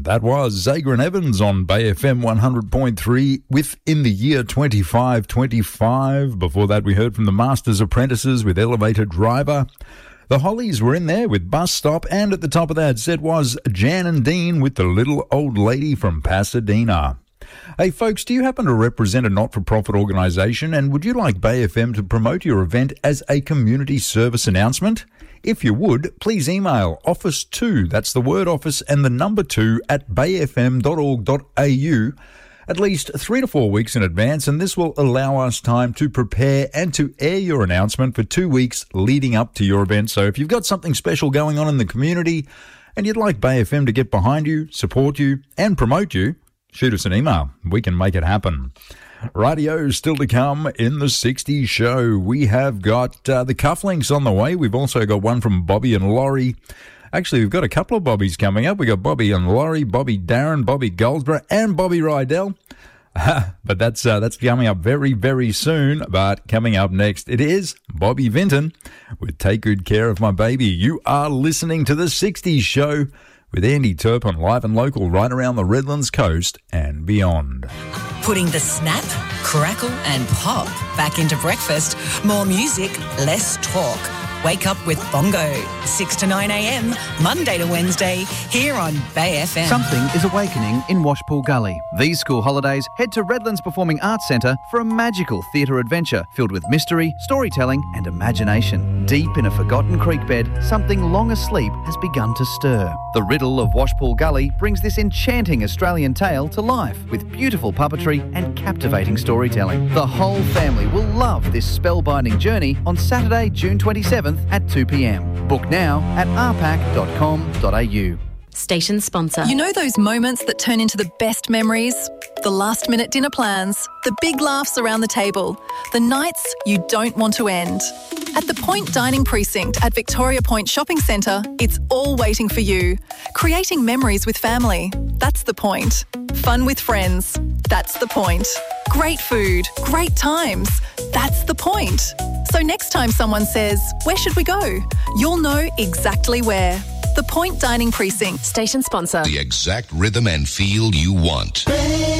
That was Zager and Evans on Bay FM 100.3 within the year 2525. Before that, we heard from the Masters Apprentices with Elevator Driver. The Hollies were in there with Bus Stop, and at the top of that set was Jan and Dean with The Little Old Lady from Pasadena. Hey folks, do you happen to represent a not-for-profit organisation, and would you like Bay FM to promote your event as a community service announcement? If you would, please email office2, that's the word office and the number 2, at bayfm.org.au at least 3 to 4 weeks in advance, and this will allow us time to prepare and to air your announcement for 2 weeks leading up to your event. So if you've got something special going on in the community and you'd like Bay FM to get behind you, support you and promote you, shoot us an email. We can make it happen. Radio still to come in the 60s show. We have got the cufflinks on the way. We've also got one from Bobby and Laurie. Actually, we've got a couple of Bobbies coming up. We've got Bobby and Laurie, Bobby Darren, Bobby Goldsborough, and Bobby Rydell. But that's coming up very, very soon. But coming up next, it is Bobby Vinton with Take Good Care of My Baby. You are listening to the 60s show with Andy Turpin, live and local right around the Redlands coast and beyond. Putting the snap, crackle and pop back into breakfast. More music, less talk. Wake up with Bongo, 6 to 9 a.m, Monday to Wednesday, here on Bay FM. Something is awakening in Washpool Gully. These school holidays, head to Redlands Performing Arts Centre for a magical theatre adventure filled with mystery, storytelling and imagination. Deep in a forgotten creek bed, something long asleep has begun to stir. The riddle of Washpool Gully brings this enchanting Australian tale to life with beautiful puppetry and captivating storytelling. The whole family will love this spellbinding journey on Saturday, June 27th at 2 p.m. Book now at rpac.com.au. Station sponsor. You know those moments that turn into the best memories? The last-minute dinner plans, the big laughs around the table, the nights you don't want to end. At the Point Dining Precinct at Victoria Point Shopping Centre, it's all waiting for you. Creating memories with family, that's the point. Fun with friends, that's the point. Great food, great times, that's the point. So next time someone says, "Where should we go?" you'll know exactly where. The Point Dining Precinct. Station sponsor. The exact rhythm and feel you want.